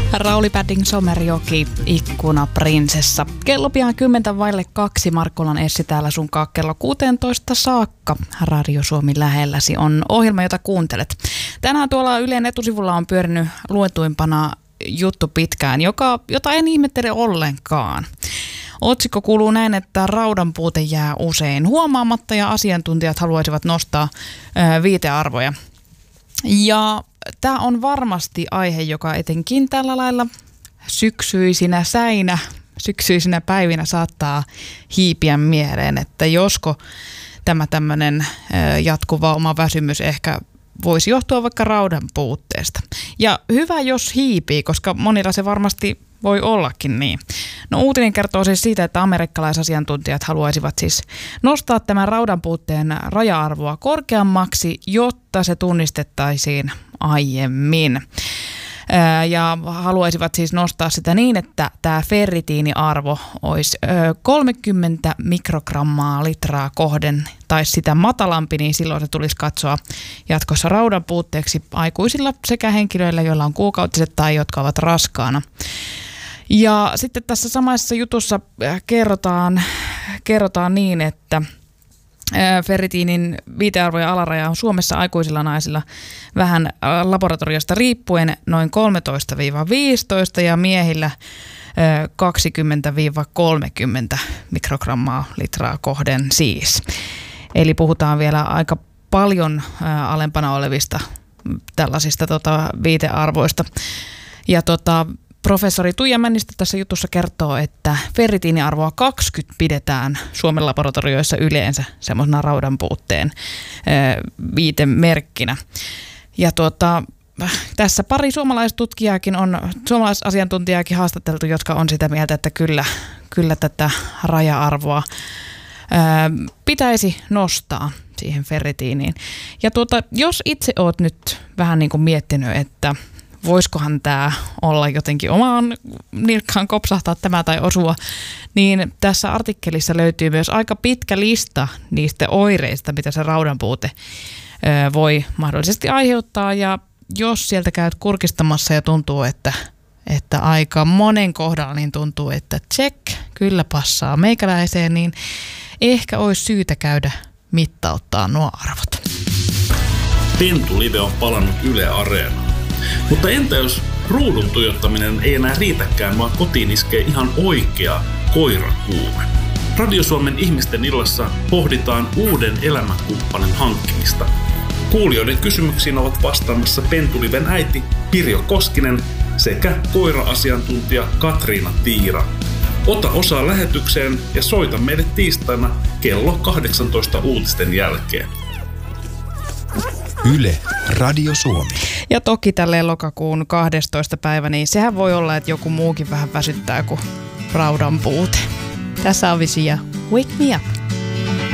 Rauli Padding Somerjoki, Ikkunaprinsessa. Kello pian 2:10 Markkulan Essi täällä sunkaan kello 16 saakka. Radio Suomi lähelläsi on ohjelma, jota kuuntelet. Tänään tuolla Ylen etusivulla on pyörinyt luetuimpana juttu pitkään, jota en ihmettele ollenkaan. Otsikko kuuluu näin, että raudan puute jää usein huomaamatta ja asiantuntijat haluaisivat nostaa viitearvoja. Ja tämä on varmasti aihe, joka etenkin tällä lailla syksyisinä päivinä saattaa hiipiä mieleen, että josko tämä tämmöinen jatkuva oma väsymys ehkä voisi johtua vaikka raudan puutteesta. Ja hyvä, jos hiipii, koska monilla se varmasti voi ollakin niin. No uutinen kertoo siis siitä, että amerikkalaisasiantuntijat haluaisivat siis nostaa tämän raudan puutteen raja-arvoa korkeammaksi, jotta se tunnistettaisiin aiemmin. Ja haluaisivat siis nostaa sitä niin, että tämä ferritiiniarvo olisi 30 mikrogrammaa litraa kohden tai sitä matalampi, niin silloin se tulisi katsoa jatkossa raudan puutteeksi aikuisilla sekä henkilöillä, joilla on kuukautiset tai jotka ovat raskaana. Ja sitten tässä samassa jutussa kerrotaan niin, että ferritiinin viitearvojen alaraja on Suomessa aikuisilla naisilla vähän laboratoriosta riippuen noin 13-15 ja miehillä 20-30 mikrogrammaa litraa kohden siis. Eli puhutaan vielä aika paljon alempana olevista tällaisista viitearvoista. Ja professori Tuija Männistö tässä jutussa kertoo, että ferritiiniarvoa 20 pidetään Suomen laboratorioissa yleensä semmoisena raudan puutteen viitemerkkinä. Ja tässä pari suomalaisasiantuntijaakin haastateltu, jotka on sitä mieltä, että kyllä tätä raja-arvoa pitäisi nostaa siihen ferritiiniin. Ja jos itse oot nyt vähän niin kuin miettinyt, että voisikohan tämä olla jotenkin omaan nilkkaan kopsahtaa tämä tai osua, niin tässä artikkelissa löytyy myös aika pitkä lista niistä oireista, mitä se raudan puute voi mahdollisesti aiheuttaa. Ja jos sieltä käyt kurkistamassa ja tuntuu, että aika monen kohdalla niin tuntuu, että check, kyllä passaa meikäläiseen, niin ehkä olisi syytä käydä mittauttaa nuo arvot. Pentulive on palannut Yle Areenaan. Mutta entä jos ruudun tuijottaminen ei enää riitäkään, vaan kotiin iskee ihan oikea koirakuume? Radio Suomen ihmisten illassa pohditaan uuden elämänkumppanin hankkimista. Kuulijoiden kysymyksiin ovat vastaamassa Pentuliven äiti Pirjo Koskinen sekä koira-asiantuntija Katriina Tiira. Ota osaa lähetykseen ja soita meille tiistaina kello 18 uutisten jälkeen. Yle, Radio Suomi. Ja toki tälleen lokakuun 12. päivä, niin sehän voi olla, että joku muukin vähän väsyttää kuin raudan puute. Tässä on Visi ja Wake Me Up.